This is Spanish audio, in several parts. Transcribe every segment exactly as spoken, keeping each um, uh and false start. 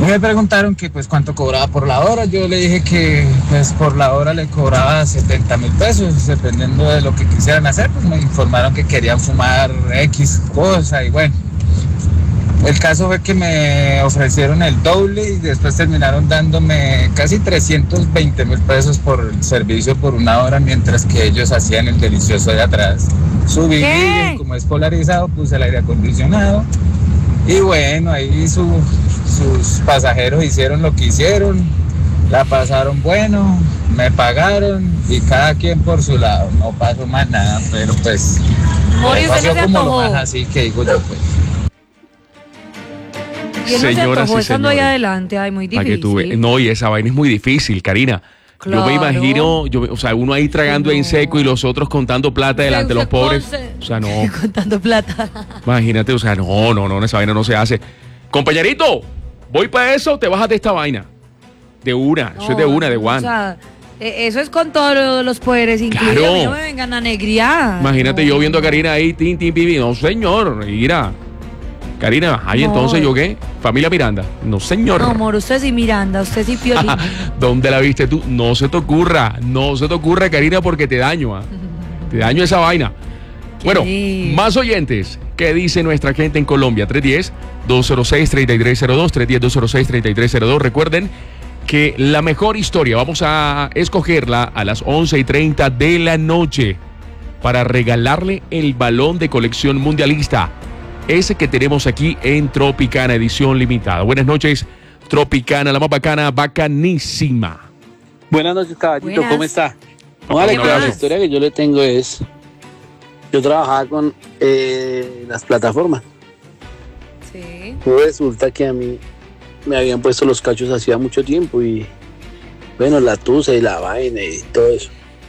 Y me preguntaron que pues cuánto cobraba por la hora. Yo le dije que pues por la hora le cobraba setenta mil pesos, dependiendo de lo que quisieran hacer. Pues me informaron que querían fumar X cosa y bueno. El caso fue que me ofrecieron el doble y después terminaron dándome casi trescientos veinte mil pesos por el servicio por una hora, mientras que ellos hacían el delicioso de atrás. Subí, ¿qué? Como es polarizado, puse el aire acondicionado y bueno, ahí su, sus pasajeros hicieron lo que hicieron, la pasaron bueno, me pagaron y cada quien por su lado, no pasó más nada, pero pues Mori, pasó no como lo más así que digo yo pues. Y él no se antojó estando ahí adelante, ay, muy difícil. Que tuve. No, y esa vaina es muy difícil, Karina. Claro. Yo me imagino, yo, o sea, uno ahí tragando no. en seco y los otros contando plata delante de los pobres. O sea, no. Contando plata. Imagínate, o sea, no, no, no, esa vaina no se hace. Compañerito, voy para eso, te bajas de esta vaina. De una, no, eso es de una, de one. O sea, eso es con todos los poderes incluidos. Claro. No me vengan a negriar. Imagínate no. yo viendo a Karina ahí, tin, tin, pibi. No, señor, mira. Karina, ahí no. Entonces yo qué, familia Miranda, no señor. No, amor, usted sí Miranda, usted sí Piolín. ¿Dónde la viste tú? No se te ocurra, no se te ocurra, Karina, porque te daño, ¿eh? Te daño esa vaina. Bueno, más oyentes, ¿qué dice nuestra gente en Colombia? tres uno cero, dos cero seis, tres tres cero dos, tres uno cero, dos cero seis, tres tres cero dos. Recuerden que la mejor historia vamos a escogerla a las once y treinta de la noche para regalarle el balón de colección mundialista. Ese que tenemos aquí en Tropicana, edición limitada. Buenas noches, Tropicana, la más bacana, bacanísima. Buenas noches, caballito, Buenas. ¿Cómo está? Vale, que la historia que yo le tengo es, yo trabajaba con eh, las plataformas. Sí. Pues resulta que a mí me habían puesto los cachos hacía mucho tiempo y, bueno, la tusa y la vaina y todo eso.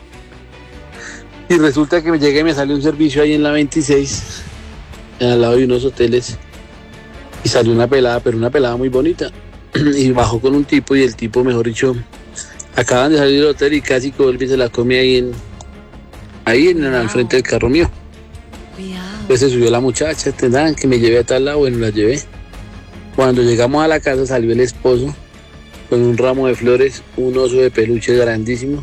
Y resulta que me llegué y me salió un servicio ahí en la veintiséis, al lado de unos hoteles, y salió una pelada, pero una pelada muy bonita, y bajó con un tipo, y el tipo, mejor dicho, acaban de salir del hotel y casi que vuelve y se la come ahí en ahí en al frente del carro mío. Pues se subió la muchacha, tendrán que me llevé a tal lado, bueno, la llevé. Cuando llegamos a la casa salió el esposo con un ramo de flores, un oso de peluche grandísimo,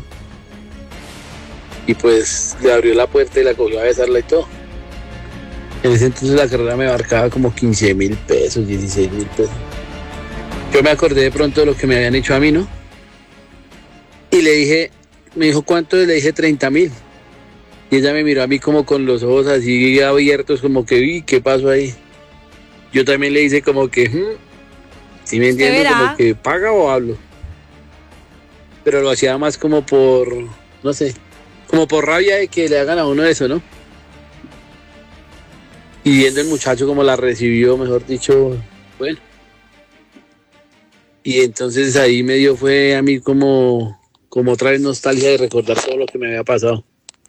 y pues le abrió la puerta y la cogió a besarla y todo. En ese entonces la carrera me abarcaba como quince mil pesos, dieciséis mil pesos. Yo me acordé de pronto de lo que me habían hecho a mí, ¿no? Y le dije, me dijo, ¿cuánto? Le dije treinta mil. Y ella me miró a mí como con los ojos así abiertos, como que, uy, ¿qué pasó ahí? Yo también le hice como que, hmm, ¿sí me entiendes? Como que, ¿paga o hablo? Pero lo hacía más como por, no sé, como por rabia de que le hagan a uno eso, ¿no? Y viendo el muchacho como la recibió, mejor dicho, bueno. Y entonces ahí me dio fue a mí como, como otra vez nostalgia de recordar todo lo que me había pasado.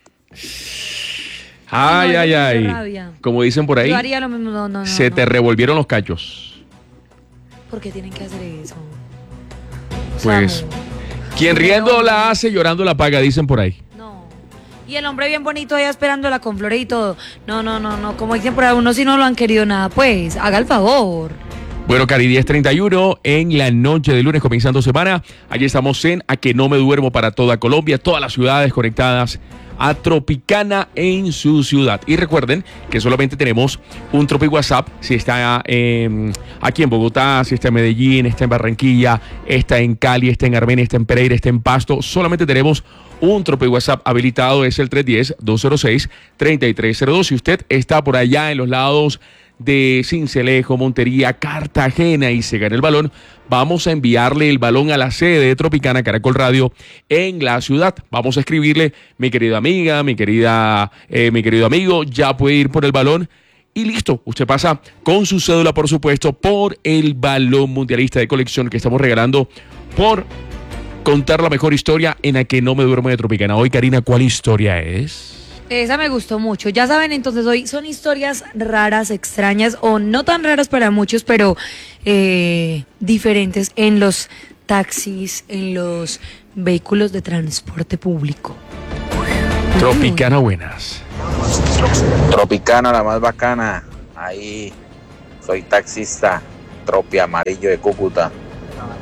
Ay, no, ay, ay. Rabia. Como dicen por ahí, yo haría lo mismo. No, no, no, se no. te revolvieron los cachos. ¿Por qué tienen que hacer eso? Pues, no. Quien riendo la hace, llorando la paga, dicen por ahí. Y el hombre bien bonito allá esperándola con flores y todo. No, no, no, no. Como dicen por ahí, uno si no lo han querido nada, pues, haga el favor. Bueno, Cari, diez treinta y uno en la noche de lunes, comenzando semana. Allí estamos en A Que No Me Duermo para toda Colombia, todas las ciudades conectadas a Tropicana en su ciudad. Y recuerden que solamente tenemos un Tropi WhatsApp si está eh, aquí en Bogotá, si está en Medellín, está en Barranquilla, está en Cali, está en Armenia, está en Pereira, está en Pasto. Solamente tenemos un Tropi WhatsApp habilitado, es el tres uno cero, dos cero seis, tres tres cero dos. Si usted está por allá en los lados de Sincelejo, Montería, Cartagena y se gana el balón, vamos a enviarle el balón a la sede de Tropicana Caracol Radio en la ciudad. Vamos a escribirle, mi querida amiga, mi querida, eh, mi querido amigo, ya puede ir por el balón. Y listo, usted pasa con su cédula, por supuesto, por el balón mundialista de colección que estamos regalando por contar la mejor historia en A Que No Me Duermo de Tropicana. Hoy, Karina, ¿cuál historia es? Esa me gustó mucho. Ya saben, entonces hoy son historias raras, extrañas o no tan raras para muchos, pero eh, diferentes en los taxis, en los vehículos de transporte público. Tropicana, buenas. Tropicana, la más bacana. Ahí soy taxista, Tropi Amarillo de Cúcuta.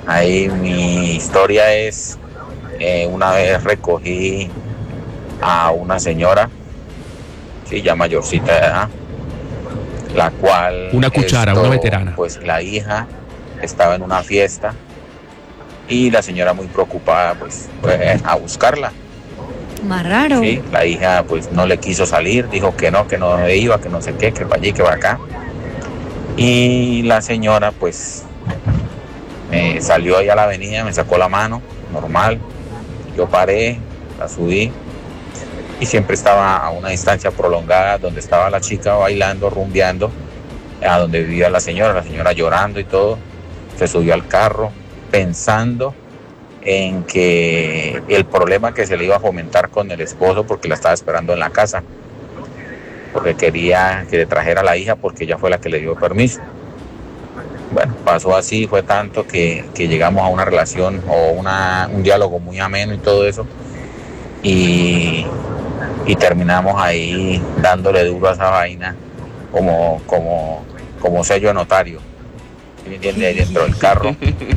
Ahí mi historia es, eh, una vez recogí a una señora, sí, ya mayorcita de edad, la cual... Una cuchara, esto, una veterana. Pues la hija estaba en una fiesta y la señora muy preocupada pues fue a buscarla. Más raro. Sí, la hija pues no le quiso salir, dijo que no, que no iba, que no sé qué, que va allí, que va acá. Y la señora pues eh, salió ahí a la avenida, me sacó la mano, normal. Yo paré, la subí y siempre estaba a una distancia prolongada donde estaba la chica bailando, rumbeando, a donde vivía la señora, la señora llorando y todo. Se subió al carro pensando en que el problema que se le iba a fomentar con el esposo porque la estaba esperando en la casa, porque quería que le trajera a la hija porque ella fue la que le dio permiso. Bueno, pasó así, fue tanto que, que llegamos a una relación o una, un diálogo muy ameno y todo eso, y, y terminamos ahí dándole duro a esa vaina como, como, como sello de notario. ¿Me entiendes? Ahí dentro del carro,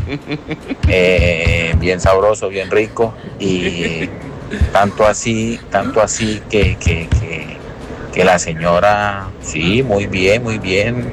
eh, bien sabroso, bien rico, y tanto así, tanto así que, que, que, que la señora, sí, muy bien, muy bien,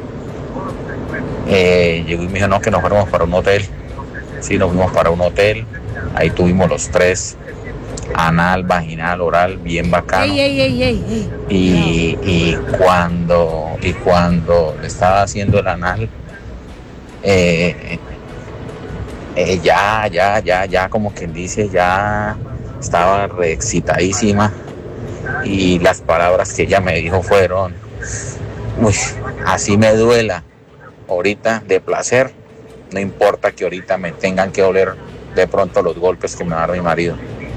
eh, llegó y me dijo, no, que nos fuéramos para un hotel. Sí, nos fuimos para un hotel, ahí tuvimos los tres, anal, vaginal, oral, bien bacano. Ey, ey, ey, ey, ey. Y, y cuando, y cuando le estaba haciendo el anal, Eh, eh, ya, ya, ya, ya, como quien dice, ya estaba reexcitadísima y las palabras que ella me dijo fueron, uy, así me duela ahorita de placer, no importa que ahorita me tengan que oler de pronto los golpes que me va a dar mi marido.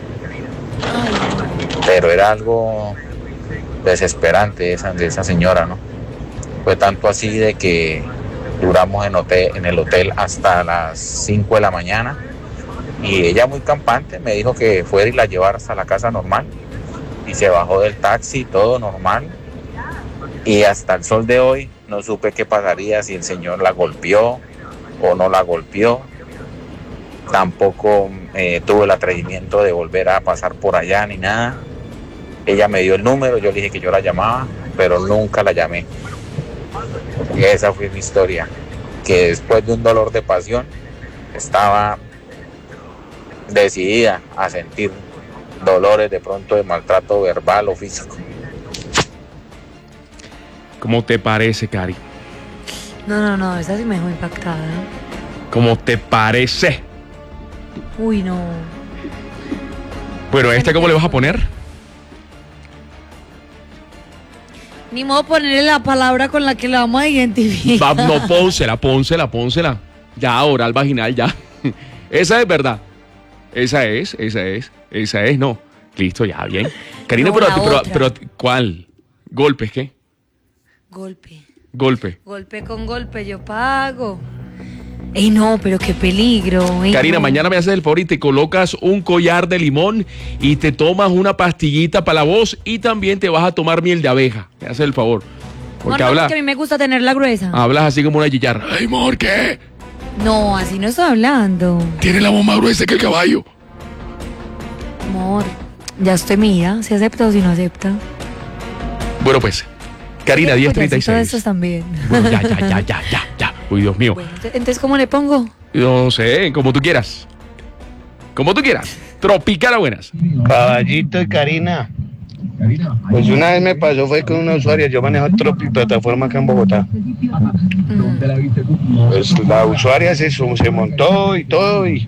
Pero era algo desesperante de esa, de esa señora, ¿no? Fue tanto así de que duramos en, hotel, en el hotel hasta las cinco de la mañana y ella muy campante me dijo que fuera y la llevara hasta la casa normal y se bajó del taxi, todo normal, y hasta el sol de hoy no supe qué pasaría, si el señor la golpeó o no la golpeó. Tampoco eh, tuve el atrevimiento de volver a pasar por allá ni nada. Ella me dio el número, yo le dije que yo la llamaba, pero nunca la llamé. Y esa fue mi historia, que después de un dolor de pasión estaba decidida a sentir dolores de pronto de maltrato verbal o físico. ¿Cómo te parece, Cari? No, no, no, esa sí me dejó impactada. ¿Cómo te parece? Uy, no. Bueno, ¿a esta cómo le vas a poner? Ni modo ponerle la palabra con la que la vamos a identificar. Va, no, pónsela, pónsela, pónsela. Ya, oral, vaginal, ya. Esa es verdad. Esa es, esa es, esa es, no. Listo, ya, bien. Karina, No, pero, la pero, otra. pero, ¿cuál? ¿Golpes qué? Golpe. Golpe. Golpe con golpe, yo pago. Ey, no, pero qué peligro. Ey, Karina, no. mañana me haces el favor y te colocas un collar de limón y te tomas una pastillita para la voz y también te vas a tomar miel de abeja. Me haces el favor. Porque Amor, no, hablas, porque a mí me gusta tenerla gruesa. hablas así como una chicharra. Ay, amor, ¿qué? No, así no estoy hablando. Tiene la voz más gruesa que el caballo. Amor, ya usted mira, si acepta o si no acepta. Bueno, pues, Karina, diez treinta y Todos seis. estos también. Bueno, ya, ya, ya, ya, ya, ya. Uy, Dios mío. Bueno, ent- entonces, ¿cómo le pongo? No sé, como tú quieras. Como tú quieras. Tropicana buenas. Caballito y Karina. Pues una vez me pasó, fue con una usuaria, yo manejo Tropi plataforma acá en Bogotá. Pues la usuaria se, su- se montó y todo y,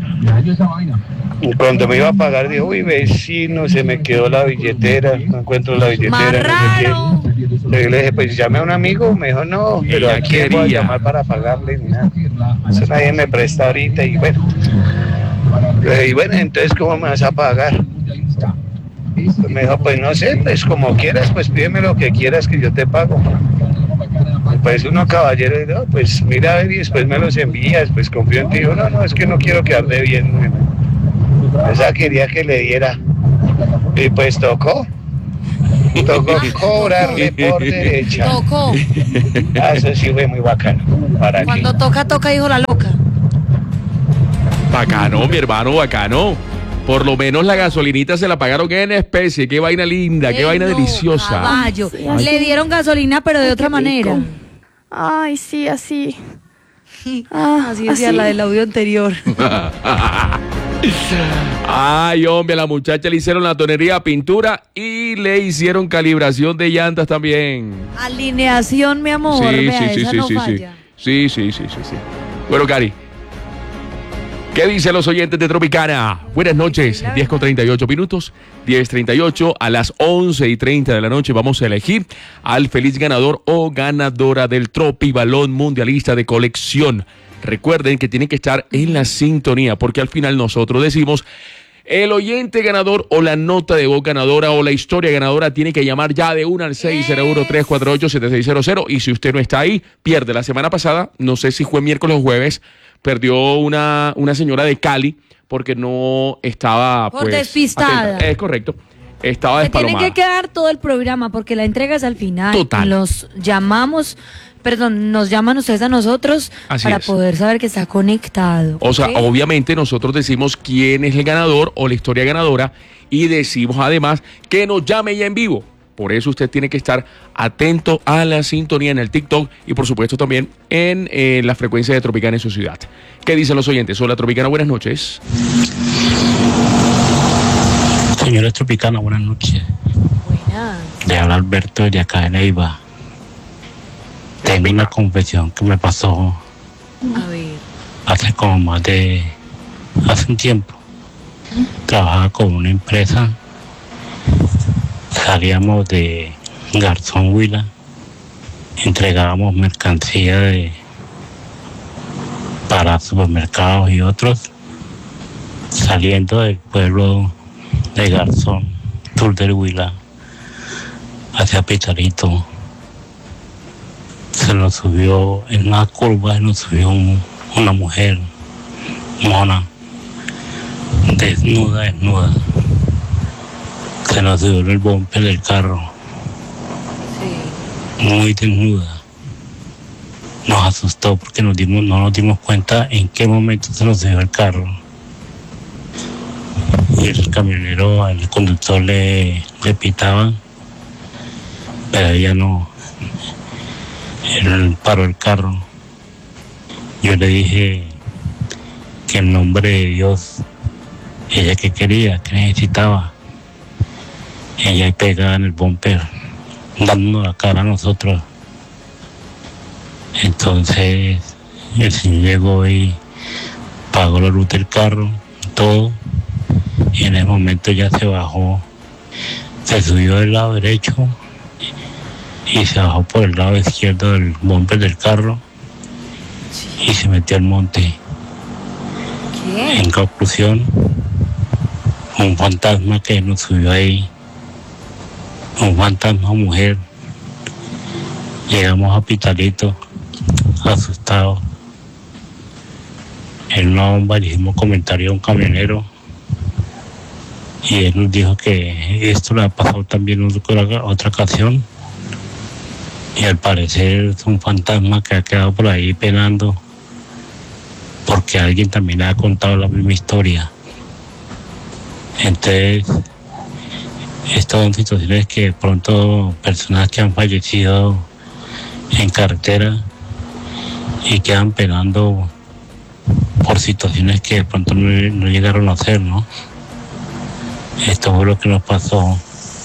y cuando me iba a pagar dijo, uy vecino, se me quedó la billetera, no encuentro la billetera. Más no sé qué". raro. Yo le dije, pues llame a un amigo, me dijo, no, pero Ella aquí voy a quería. llamar para pagarle, ni nada. Eso nadie me presta ahorita y bueno. Le dije, y bueno, entonces ¿cómo me vas a pagar? Pues me dijo, pues no sé, pues como quieras, pues pídeme lo que quieras que yo te pago. Y pues uno caballero, y no, pues mira a ver y después me los envías, pues confío en ti. Dijo, no, no, es que no quiero quedar de bien. O sea, quería que le diera. Y pues tocó. Tocó cobrarle por derecha. Tocó. Ah, eso sí fue muy bacano. ¿Para qué? Cuando toca, toca, dijo la loca. Bacano, mi hermano, bacano. Por lo menos la gasolinita se la pagaron en especie. Qué vaina linda, qué Eh, vaina no, deliciosa. caballo. Sí, así. Le dieron gasolina, pero de otra manera. Ay, sí, así. Ah, Así decía así. la del audio anterior. Ay, hombre, a la muchacha le hicieron la tonería, pintura y le hicieron calibración de llantas también. Alineación, mi amor. Sí, Vea, sí, sí, esa sí, no sí, sí. falla. Sí, sí, sí, sí, sí. Bueno, Cari, ¿qué dicen los oyentes de Tropicana? Buenas noches, diez con treinta y ocho minutos, diez treinta y ocho, a las once y treinta de la noche vamos a elegir al feliz ganador o ganadora del Tropi Balón Mundialista de colección. Recuerden que tienen que estar en la sintonía, porque al final nosotros decimos, el oyente ganador o la nota de voz ganadora o la historia ganadora tiene que llamar ya de una al seis cero uno, tres cuatro ocho, siete seis cero cero, y si usted no está ahí, pierde. La semana pasada, no sé si fue miércoles o jueves, perdió una, una señora de Cali porque no estaba Por pues, despistada. atenta. Es correcto, estaba Se tiene despalomada. que quedar todo el programa porque la entrega es al final. Total. Los llamamos, perdón, nos llaman ustedes a nosotros Así para es. poder saber que está conectado. O sea, ¿ok? obviamente nosotros decimos quién es el ganador o la historia ganadora y decimos además que nos llame ya en vivo. Por eso usted tiene que estar atento a la sintonía en el TikTok y por supuesto también en eh, la frecuencia de Tropicana en su ciudad. ¿Qué dicen los oyentes? Hola Tropicana, buenas noches. Señores Tropicana, buenas noches. Buenas. Le habla Alberto de acá de Neiva. Tengo una confesión que me pasó A ver. hace como más de... hace un tiempo. Trabajaba con una empresa. Salíamos de Garzón Huila. Entregábamos mercancía de, para supermercados y otros. Saliendo del pueblo de Garzón, sur del Huila, hacia Pitalito. Se nos subió en una curva, se nos subió un- una mujer mona, desnuda, desnuda. Se nos subió en el bumper del carro, Sí. muy desnuda. Nos asustó porque nos dimos, no nos dimos cuenta en qué momento se nos subió el carro. Y el camionero, el conductor le, le pitaba, pero ella no. Él paró el carro. Yo le dije que en nombre de Dios, ella que quería, que necesitaba, ella pegada en el bumper, dándonos la cara a nosotros. Entonces el señor llegó y pagó la luz del carro, todo, y en ese momento ya se bajó, se subió del lado derecho y se bajó por el lado izquierdo del bumper del carro y se metió al monte. ¿Qué? En conclusión, un fantasma que nos subió ahí, un fantasma mujer. Llegamos a Pitalito, asustados. En una bomba le hicimos comentario a un camionero y él nos dijo que esto le ha pasado también en otra, otra ocasión. Y al parecer es un fantasma que ha quedado por ahí penando porque alguien también le ha contado la misma historia. Entonces, estas son situaciones que de pronto personas que han fallecido en carretera y quedan penando por situaciones que de pronto no, no llegaron a hacer, ¿no? Esto fue lo que nos pasó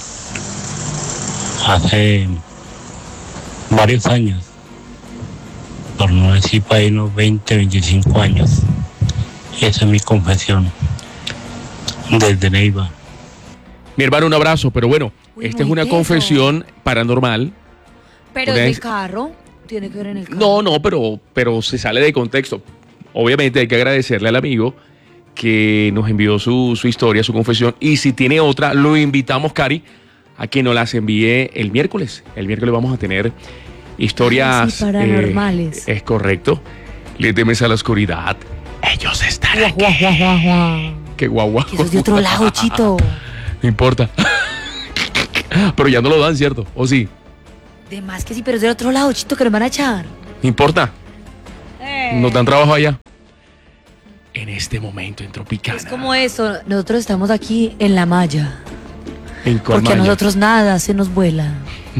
hace varios años, por no decir para ahí unos veinte, veinticinco años. Esa es mi confesión desde Neiva. Mi hermano, un abrazo, pero bueno, Uy, esta es muy una teso. confesión paranormal. Pero Una en el ex- carro. Tiene que ver en el carro. No, no, pero, pero se sale de contexto. Obviamente hay que agradecerle al amigo que nos envió su, su historia, su confesión. Y si tiene otra, lo invitamos, Cari, a que nos las envíe el miércoles. El miércoles vamos a tener historias Ay, sí, paranormales. eh, es correcto. Le temes a la oscuridad. Ellos están Guau, aquí. guau, guau, guau, guau. Qué guau, guau. Que eso es de otro lado, Chito. No importa. Pero ya no lo dan, ¿cierto? ¿O sí? De más que sí, pero es del otro lado, Chito, que nos van a echar. No importa. Nos dan trabajo allá. en este momento en Tropicana. Es como eso, nosotros estamos aquí en la malla. ¿En cuál Porque a malla? nosotros nada se nos vuela.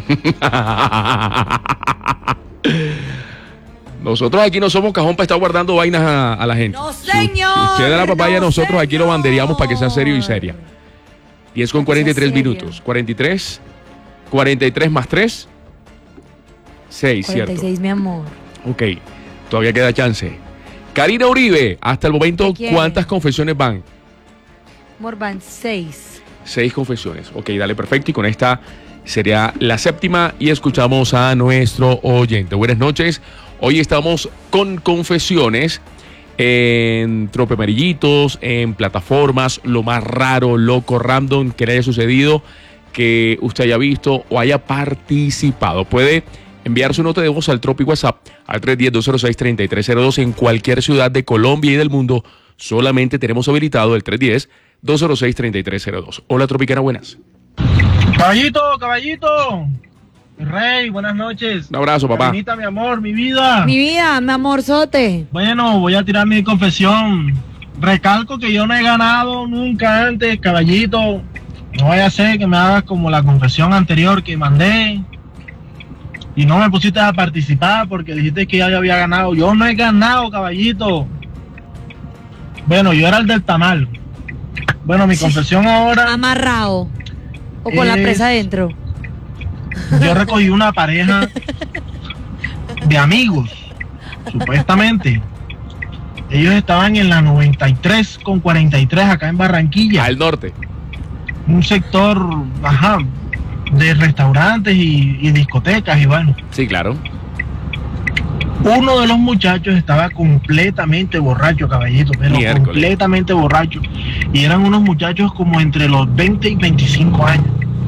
Nosotros aquí no somos cajón para estar guardando vainas a, a la gente. ¡No, señor! Si usted da la papaya, ¡No, nosotros aquí lo señor! bandereamos para que sea serio y seria. diez con cuarenta y tres serio. minutos. cuarenta y tres. cuarenta y tres más tres. seis, cuarenta y seis, ¿cierto? mi amor. Ok, todavía queda chance. Karina Uribe, hasta el momento, ¿Qué quiere? ¿cuántas confesiones van? Morban seis. Seis confesiones. Ok, dale, perfecto. Y con esta sería la séptima y escuchamos a nuestro oyente. Buenas noches. Hoy estamos con confesiones en tropeamarillitos, en plataformas, lo más raro, loco, random que le haya sucedido, que usted haya visto o haya participado. Puede enviar su nota de voz al Tropi WhatsApp al tres uno cero, dos cero seis, tres tres cero dos en cualquier ciudad de Colombia y del mundo. Solamente tenemos habilitado el tres uno cero, dos cero seis, tres tres cero dos. Hola, Tropicana, buenas. Caballito, caballito. Rey, buenas noches. Un abrazo, papá. Carinita, mi amor, mi vida. Mi vida, mi amorzote. Bueno, voy a tirar mi confesión. Recalco que yo no he ganado nunca antes, caballito. No vaya a ser que me hagas como la confesión anterior que mandé. Y no me pusiste a participar porque dijiste que ya yo había ganado. Yo no he ganado, caballito. Bueno, yo era el del tamal. Bueno, mi confesión ahora. Amarrado. O con la es- presa adentro. Yo recogí una pareja de amigos, supuestamente. Ellos estaban en la noventa y tres con cuarenta y tres acá en Barranquilla. Al norte. Un sector, ajá, de restaurantes y, y discotecas y bueno. Sí, claro. Uno de los muchachos estaba completamente borracho, caballito, pero Miércoles. completamente borracho. Y eran unos muchachos como entre los veinte y veinticinco años.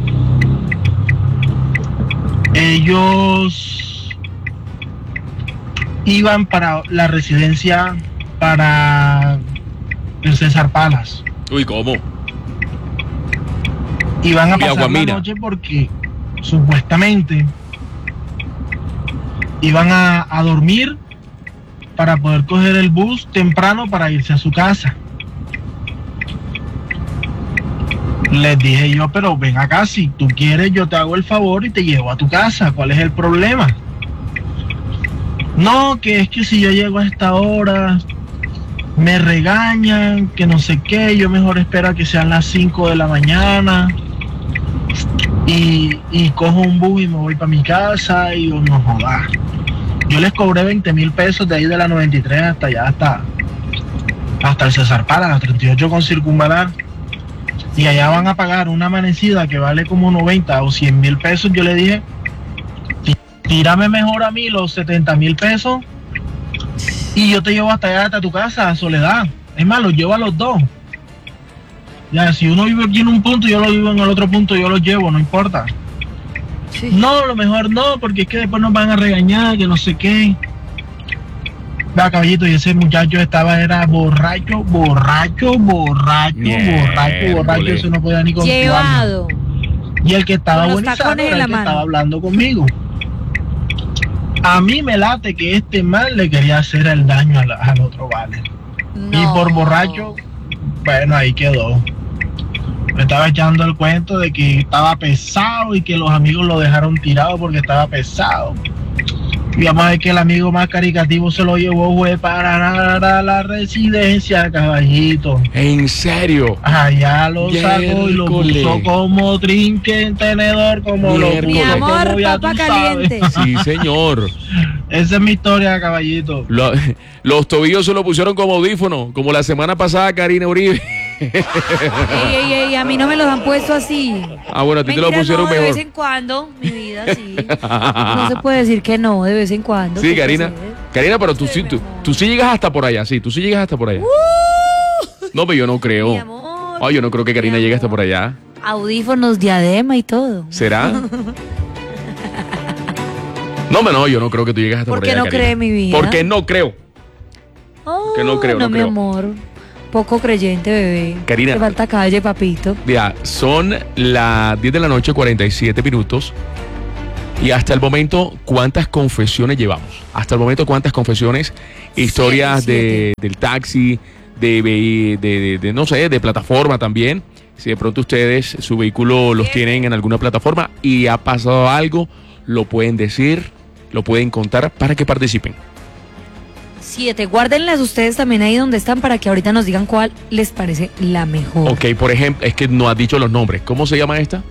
Ellos iban para la residencia para el César Palas. Uy, ¿cómo? Iban a Y pasar la Aguamina. noche porque supuestamente iban a, a dormir para poder coger el bus temprano para irse a su casa. Les dije yo, pero ven acá, si tú quieres yo te hago el favor y te llevo a tu casa. ¿Cuál es el problema? No, que es que si yo llego a esta hora me regañan, que no sé qué, yo mejor espero a que sean las cinco de la mañana y, y cojo un bus y me voy para mi casa y yo no jodas. Yo les cobré veinte mil pesos de ahí de la noventa y tres hasta allá, hasta, hasta el César Pala, la treinta y ocho con circunvalar. Y allá van a pagar una amanecida que vale como noventa o cien mil pesos. Yo le dije, "Tí- tírame mejor a mí los setenta mil pesos y yo te llevo hasta allá, hasta tu casa, a Soledad. Es más, los llevo a los dos. Ya, si uno vive aquí en un punto y yo lo vivo en el otro punto, yo los llevo, no importa. Sí. No, lo mejor no, porque es que después nos van a regañar, que no sé qué. Vea, caballito, y ese muchacho estaba, era borracho, borracho, borracho, borracho, borracho, Miércoles. eso no podía ni controlarlo. Llevado. Y el que estaba Con los buenizando tacones en era la el que mano. estaba hablando conmigo. A mí me late que este mal le quería hacer el daño al, al otro vale. Y No. por borracho, bueno, ahí quedó. Me estaba echando el cuento de que estaba pesado y que los amigos lo dejaron tirado porque estaba pesado. Y vamos a ver que el amigo más caricativo se lo llevó, fue para la, la residencia, caballito. ¿En serio? Allá lo sacó y lo Miércoles. puso como trinque en tenedor, como lo Miércoles. Mi puso amor, como ya papa tú sabes. caliente. Sí, señor. Esa es mi historia, caballito. Lo- los tobillos se lo pusieron como audífono, como la semana pasada Karina Uribe. Ey, ey, ey, a mí no me los han puesto así. Ah, bueno, a ti te lo Mentira, pusieron no, de mejor. vez en cuando, mi vida, sí. No se puede decir que no, de vez en cuando. Sí, ¿qué Karina. sucede? Karina, pero tú, Sí, sí, mi tú, amor. tú sí llegas hasta por allá, sí, tú sí llegas hasta por allá. No, pero yo no creo. Mi amor. Ay, yo no creo que Karina mi llegue hasta amor. por allá. Audífonos, diadema y todo. ¿Será? No, pero no, yo no creo que tú llegues hasta ¿Por por qué allá. no Karina. cree mi vida? Porque no creo. Oh, que no creo, no no, mi creo. amor. Poco creyente, bebé. Karina. Te falta calle, papito. Mira, son las diez de la noche, cuarenta y siete minutos. Y hasta el momento, ¿cuántas confesiones llevamos? Hasta el momento, ¿cuántas confesiones? Historias Siete, de, del taxi, de, de, de, de, no sé, de plataforma también. Si de pronto ustedes, su vehículo los tienen en alguna plataforma y ha pasado algo, lo pueden decir, lo pueden contar para que participen. Siete, guárdenlas ustedes también ahí donde están para que ahorita nos digan cuál les parece la mejor. Ok, por ejemplo, es que no has dicho los nombres. ¿Cómo se llama esta?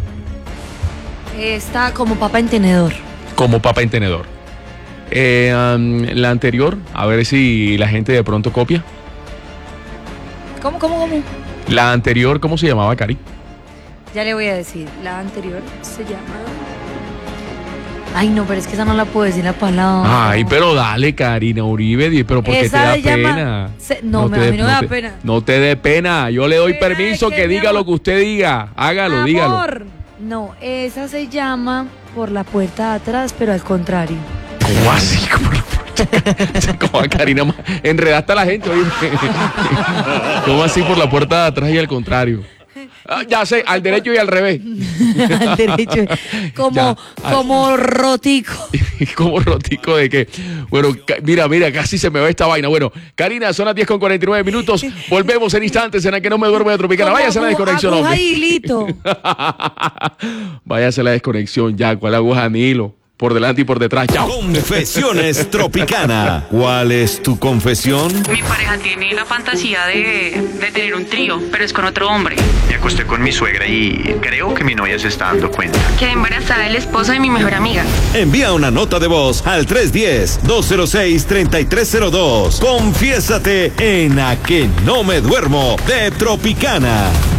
Está como papa en tenedor. Como papa en tenedor. Eh, um, la anterior, a ver si la gente de pronto copia. ¿Cómo, cómo, cómo? La anterior, ¿cómo se llamaba, Cari? Ya le voy a decir. La anterior se llama... Ay, no, pero es que esa no la puedo decir la palabra. Ay, pero dale, Karina Uribe, pero ¿por qué te da llama... pena? Se... No, no, me, te, a mí no, no me da te, pena. No te dé pena, yo le doy permiso que, que diga lo que usted diga. Hágalo, Amor. dígalo. No, esa se llama por la puerta de atrás, pero al contrario. ¿Cómo así? ¿Cómo la puerta? ¿Cómo a Karina? Enredaste a la gente, oye. ¿Cómo así por la puerta de atrás y al contrario? Ah, ya sé, al derecho y al revés. Al derecho. Como, ya, como al... rotico. Como rotico de que, bueno, mira, mira, casi se me va esta vaina. Bueno, Karina, son las diez con cuarenta y nueve minutos. Volvemos en instantes en la que no me duermo de Tropicana. Váyase a la desconexión, aguja y hilito. Váyase a la desconexión ya. ¿Cuál aguja ni hilo? Por delante y por detrás. Chao. Confesiones Tropicana. ¿Cuál es tu confesión? Mi pareja tiene la fantasía de, de tener un trío, pero es con otro hombre. Me acosté con mi suegra y creo que mi novia se está dando cuenta. Quedé embarazada del esposo de mi mejor amiga. Envía una nota de voz al tres uno cero, dos cero seis, tres tres cero dos. Confiésate en A Que No Me Duermo de Tropicana.